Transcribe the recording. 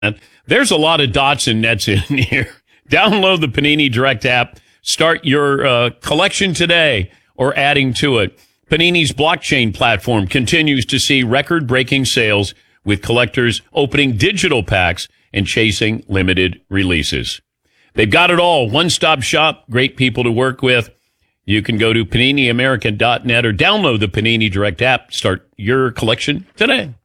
There's a lot of dots and nets in here. Download the Panini Direct app. Start your collection today or adding to it. Panini's blockchain platform continues to see record-breaking sales with collectors opening digital packs and chasing limited releases. They've got it all. One-stop shop, great people to work with. You can go to PaniniAmerican.net or download the Panini Direct app. Start your collection today.